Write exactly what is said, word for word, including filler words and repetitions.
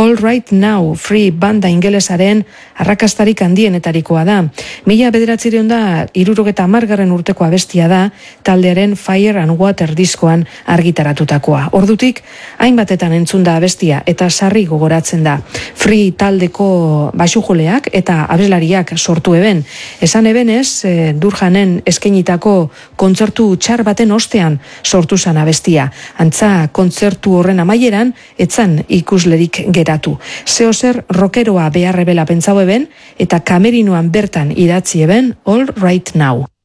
All Right Now, Free banda ingelesaren arrakastarik handienetarikoa da. Mila bederatzireun da, irurogeta amargarren urteko abestia da, taldearen Fire and Water diskoan argitaratutakoa. Ordutik, hainbatetan entzun da abestia eta sarri gogoratzen da. Free taldeko baxujoleak eta abeslariak sortu eben. Esan ebenez, e, Durjanen eskainitako kontzertu txar baten ostean sortu zan abestia. Antza, kontzertu horren amaieran, etzan ikuslerik geratu. Zeozer rokeroa beharrebela pentsau eben, eta kamerinoan bertan idatzi eben All Right Now.